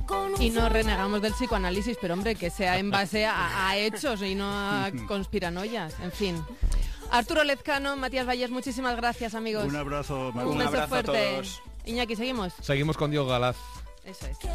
Y no renegamos del psicoanálisis, pero hombre, que sea en base a hechos y no a conspiranoias, en fin. Arturo Lezcano, Matías Vallés, muchísimas gracias, amigos. Un abrazo, Un beso abrazo fuerte. a todos. Iñaki, ¿seguimos? Seguimos con Diego Galaz. Eso es.